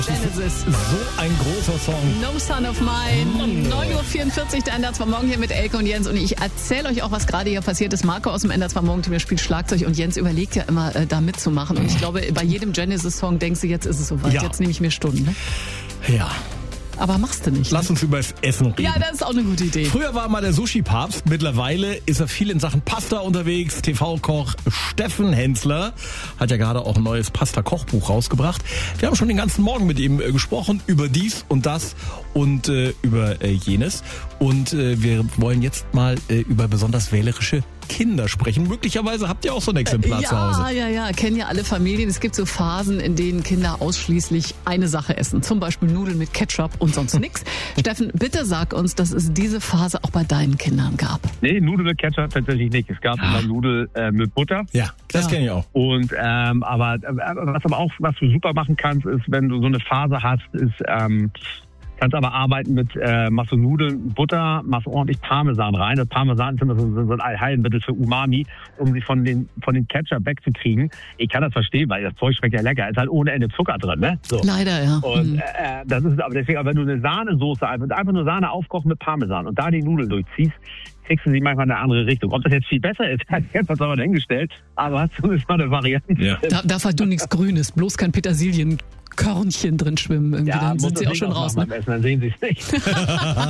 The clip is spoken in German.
Genesis. So ein großer Song. No Son of Mine. 9.44 Uhr, der Ender zwar morgen hier mit Elke und Jens. Und ich erzähle euch auch, was gerade hier passiert ist. Marco aus dem Ender zwar morgen, der spielt Schlagzeug. Und Jens überlegt ja immer, da mitzumachen. Und ich glaube, bei jedem Genesis-Song denkst du, jetzt ist es soweit. Ja. Jetzt nehme ich mir Stunden. Ne? Ja. Aber machst du nicht. Lass uns über das Essen reden. Ja, das ist auch eine gute Idee. Früher war mal der Sushi-Papst. Mittlerweile ist er viel in Sachen Pasta unterwegs. TV-Koch Steffen Hensler hat ja gerade auch ein neues Pasta-Kochbuch rausgebracht. Wir haben schon den ganzen Morgen mit ihm gesprochen über dies und das und über jenes. Und wir wollen jetzt mal über besonders wählerische Kinder sprechen. Möglicherweise habt ihr auch so ein Exemplar zu Hause. Ja. Kennen ja alle Familien. Es gibt so Phasen, in denen Kinder ausschließlich eine Sache essen. Zum Beispiel Nudeln mit Ketchup und sonst nichts. Steffen, bitte sag uns, dass es diese Phase auch bei deinen Kindern gab. Nee, Nudeln mit Ketchup tatsächlich nicht. Es gab immer Nudeln mit Butter. Ja, das kenne ich auch. Und was du super machen kannst, ist, wenn du so eine Phase hast, kannst aber arbeiten mit, machst du Nudeln, Butter, machst ordentlich Parmesan rein. Das Parmesan ist immer so ein Heilmittel für Umami, um sie von den Ketchup wegzukriegen. Ich kann das verstehen, weil das Zeug schmeckt ja lecker. Ist halt ohne Ende Zucker drin, ne? So. Leider, ja. Und das ist aber deswegen, wenn du eine Sahnesoße einfach nur Sahne aufkochen mit Parmesan und da die Nudeln durchziehst, kriegst du sie manchmal in eine andere Richtung. Ob das jetzt viel besser ist, hat jetzt was aber dahingestellt, aber hast zumindest mal eine Variante. Ja. Darf halt du nichts Grünes, bloß kein Petersilienkörnchen drin schwimmen. Irgendwie. Dann sind sie auch schon raus. Essen, dann sehen sie es nicht.